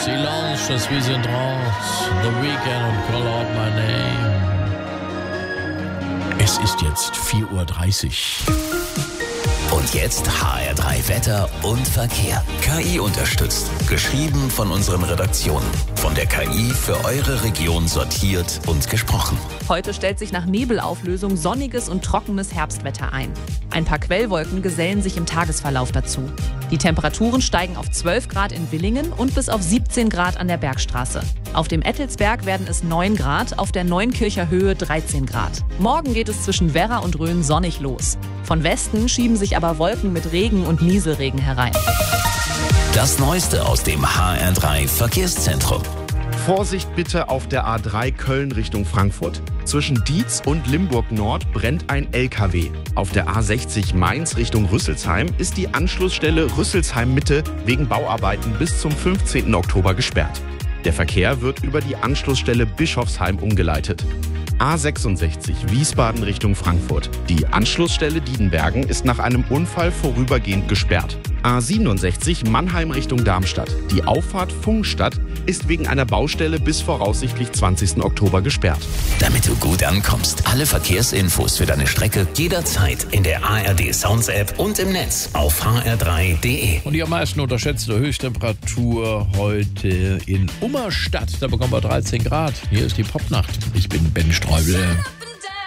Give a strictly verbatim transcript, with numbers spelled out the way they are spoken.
Silence, je suis in trance, The Weekend und Call Out My Name. Es ist jetzt vier Uhr dreißig. Und jetzt H R drei Wetter und Verkehr. K I unterstützt. Geschrieben von unseren Redaktionen. Von der K I für eure Region sortiert und gesprochen. Heute stellt sich nach Nebelauflösung sonniges und trockenes Herbstwetter ein. Ein paar Quellwolken gesellen sich im Tagesverlauf dazu. Die Temperaturen steigen auf zwölf Grad in Willingen und bis auf siebzehn Grad an der Bergstraße. Auf dem Ettelsberg werden es neun Grad, auf der Neunkircher Höhe dreizehn Grad. Morgen geht es zwischen Werra und Rhön sonnig los. Von Westen schieben sich aber Wolken mit Regen und Nieselregen herein. Das Neueste aus dem H R drei Verkehrszentrum. Vorsicht bitte auf der A drei Köln Richtung Frankfurt. Zwischen Dietz und Limburg Nord brennt ein L K W. Auf der A sechzig Mainz Richtung Rüsselsheim ist die Anschlussstelle Rüsselsheim Mitte wegen Bauarbeiten bis zum fünfzehnten Oktober gesperrt. Der Verkehr wird über die Anschlussstelle Bischofsheim umgeleitet. A sechsundsechzig Wiesbaden Richtung Frankfurt. Die Anschlussstelle Diedenbergen ist nach einem Unfall vorübergehend gesperrt. A siebenundsechzig Mannheim Richtung Darmstadt. Die Auffahrt Pfungstadt ist wegen einer Baustelle bis voraussichtlich zwanzigsten Oktober gesperrt. Damit du gut ankommst, alle Verkehrsinfos für deine Strecke jederzeit in der A R D Sounds App und im Netz auf h r drei punkt d e. Und die am meisten unterschätzte Höchsttemperatur heute in Ummerstadt. Da bekommen wir dreizehn Grad. Hier ist die Popnacht. Ich bin Ben Streubel.